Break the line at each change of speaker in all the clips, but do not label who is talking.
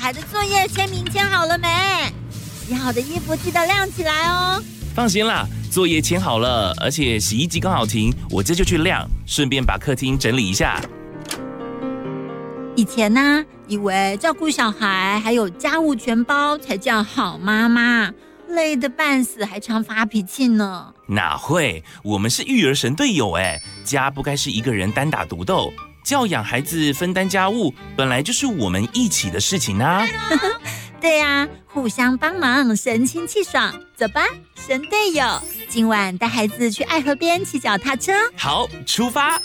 孩的作业签名签好了没？洗好的衣服记得晾起来哦。
放心啦，作业签好了，而且洗衣机刚好停，我这就去晾，顺便把客厅整理一下。
以前呢，以为照顾小孩还有家务全包才叫好妈妈，累得半死，还常发脾气呢。
哪会，我们是育儿神队友哎，家不该是一个人单打独斗，教养孩子分担家务，本来就是我们一起的事情啊。
对啊，互相帮忙，神清气爽。走吧，神队友，今晚带孩子去爱河边骑脚踏车。
好，出发。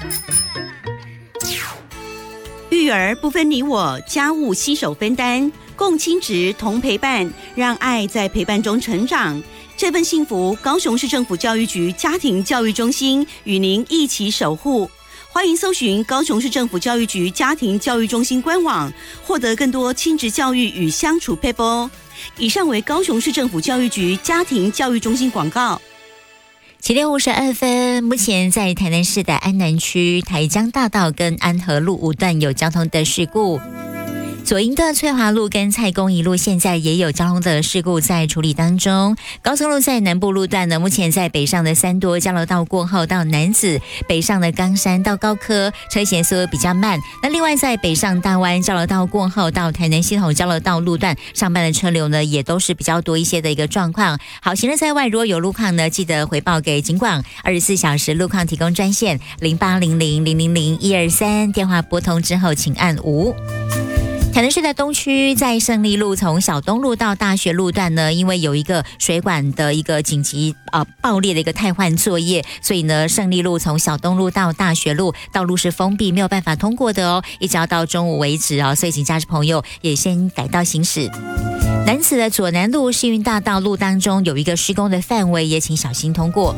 育儿不分你我，家务携手分担，共亲职同陪伴，让爱在陪伴中成长。这份幸福，高雄市政府教育局家庭教育中心与您一起守护。欢迎搜寻高雄市政府教育局家庭教育中心官网，获得更多亲职教育与相处撇步。以上为高雄市政府教育局家庭教育中心广告。
7点52分，目前在台南市的安南区台江大道跟安和路5段有交通的事故。左营的翠华路跟蔡公一路现在也有交通的事故在处理当中。高速路在南部路段呢，目前在北上的三多交流道过后到楠梓，北上的冈山到高科车前速比较慢。那另外在北上大湾交流道过后到台南系统交流道路段上班的车流呢，也都是比较多一些的一个状况。好，行人在外如果有路况呢，记得回报给警广24小时路况提供专线0800000123，电话拨通之后请按5。台南市的东区在胜利路从小东路到大学路段呢，因为有一个水管的一个紧急爆裂的一个汰换作业，所以呢胜利路从小东路到大学路道路是封闭，没有办法通过的哦，一直要到中午为止哦，所以请驾驶朋友也先改道行驶。南子的左南路世运大道路当中有一个施工的范围，也请小心通过。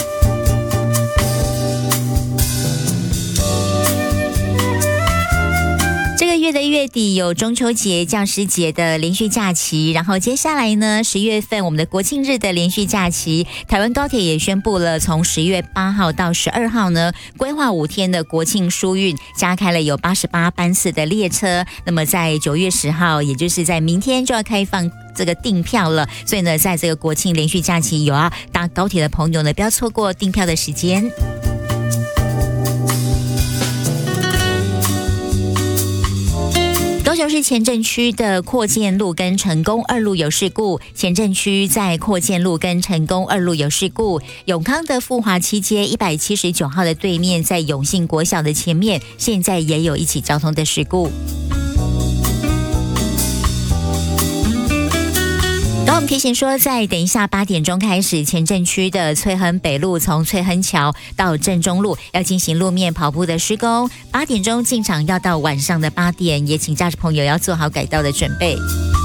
这个月的月底有中秋节、教师节的连续假期，然后接下来呢10月份我们的国庆日的连续假期，台湾高铁也宣布了，从10月8号到12号呢，规划5天的国庆疏运，加开了有88班次的列车。那么在9月10号，也就是在明天就要开放这个订票了，所以呢，在这个国庆连续假期有要搭高铁的朋友呢，不要错过订票的时间。高雄市前镇区的扩建路跟成功2路有事故，前镇区在扩建路跟成功2路有事故，永康的富华7街179号的对面，在永信国小的前面，现在也有一起交通的事故。然后我们提醒说，在等一下8点钟开始，前镇区的翠亨北路从翠亨桥到正中路要进行路面跑步的施工，8点钟进场要到晚上的8点，也请驾驶朋友要做好改道的准备。